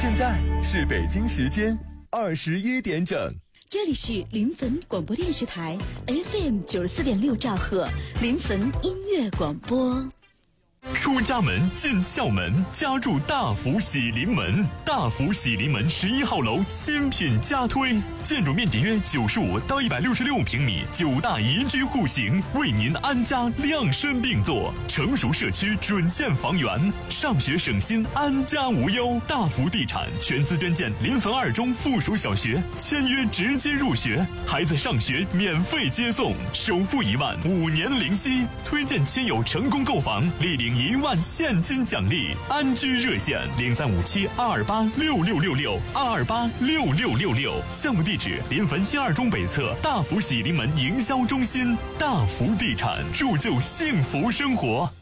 现在是北京时间21点整。 这里是临汾广播电视台 FM 94.6兆赫临汾音乐广播。 出家门进校门，家住大福喜临门。大福喜临门11号楼新品加推，建筑面积约95到166平米，9大宜居户型，为您安家量身定做。成熟社区准现房源，上学省心，安家无忧。大福地产全资捐建临汾2中附属小学，签约直接入学，孩子上学免费接送，首付1万，5年零息。推荐亲友成功购房，立领1万现金奖励。安居热线0357-228-6666，228-6666。项目地址：临汾新2中北侧大福喜临门营销中心。大福地产，铸就幸福生活。